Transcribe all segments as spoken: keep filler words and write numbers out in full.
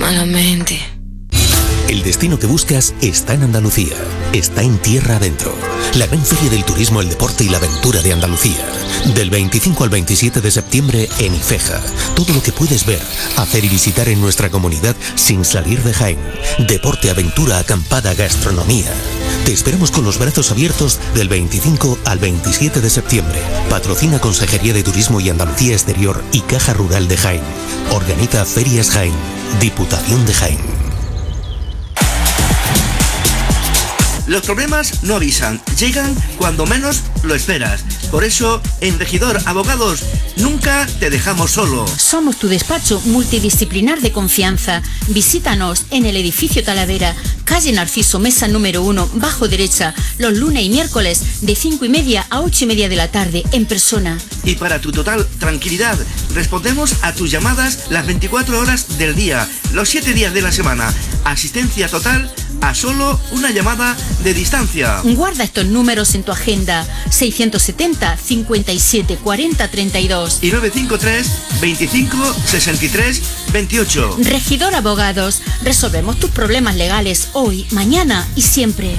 malamente. El destino que buscas está en Andalucía, está en tierra adentro. La gran feria del turismo, el deporte y la aventura de Andalucía. Del veinticinco al veintisiete de septiembre en Ifeja. Todo lo que puedes ver, hacer y visitar en nuestra comunidad sin salir de Jaén. Deporte, aventura, acampada, gastronomía. Te esperamos con los brazos abiertos del veinticinco al veintisiete de septiembre. Patrocina Consejería de Turismo y Andalucía Exterior y Caja Rural de Jaén. Organiza Ferias Jaén. Diputación de Jaén. Los problemas no avisan, llegan cuando menos lo esperas. Por eso, en Regidor Abogados, nunca te dejamos solo. Somos tu despacho multidisciplinar de confianza. Visítanos en el edificio Talavera, calle Narciso Mesa número uno, bajo derecha, los lunes y miércoles de cinco y media a ocho y media de la tarde, en persona. Y para tu total tranquilidad, respondemos a tus llamadas las veinticuatro horas del día, los siete días de la semana. Asistencia total a solo una llamada de distancia. Guarda estos números en tu agenda: seiscientos setenta, cincuenta y siete, cuarenta, treinta y dos y nueve cinco tres, veinticinco, sesenta y tres, veintiocho. Regidor Abogados, resolvemos tus problemas legales hoy, mañana y siempre.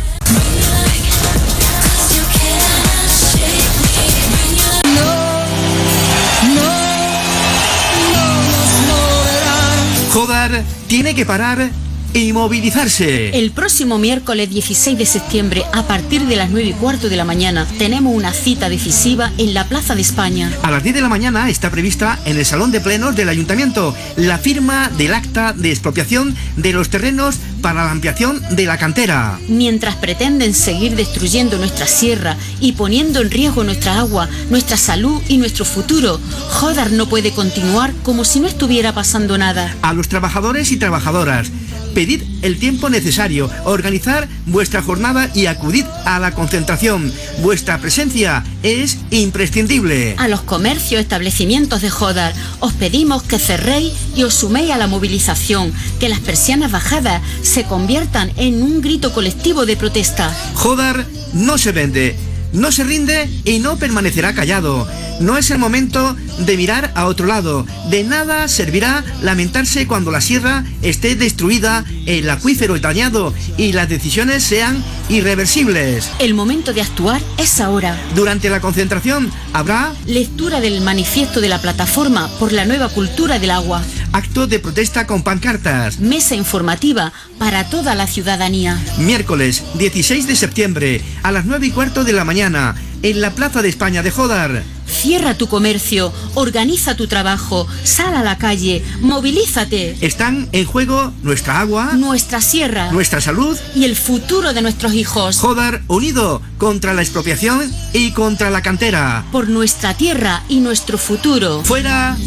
Jodar tiene que parar y movilizarse. El próximo miércoles dieciséis de septiembre, a partir de las nueve y cuarto de la mañana, tenemos una cita decisiva en la Plaza de España. A las diez de la mañana está prevista en el Salón de Plenos del Ayuntamiento la firma del acta de expropiación de los terrenos para la ampliación de la cantera. Mientras pretenden seguir destruyendo nuestra sierra y poniendo en riesgo nuestra agua, nuestra salud y nuestro futuro, Jodar no puede continuar como si no estuviera pasando nada. A los trabajadores y trabajadoras, pedid el tiempo necesario, organizar vuestra jornada y acudid a la concentración. Vuestra presencia es imprescindible. A los comercios, establecimientos de Jodar, os pedimos que cerréis y os suméis a la movilización, que las persianas bajadas se conviertan en un grito colectivo de protesta. Jodar no se vende, no se rinde y no permanecerá callado. No es el momento de mirar a otro lado. De nada servirá lamentarse cuando la sierra esté destruida, el acuífero dañado y las decisiones sean irreversibles. El momento de actuar es ahora. Durante la concentración habrá lectura del manifiesto de la Plataforma por la Nueva Cultura del Agua. Acto de protesta con pancartas. Mesa informativa para toda la ciudadanía. Miércoles dieciséis de septiembre a las nueve y cuarto de la mañana en la Plaza de España de Jodar. Cierra tu comercio, organiza tu trabajo, sal a la calle, movilízate. Están en juego nuestra agua, nuestra sierra, nuestra salud y el futuro de nuestros hijos. Jodar unido contra la expropiación y contra la cantera. Por nuestra tierra y nuestro futuro. Fuera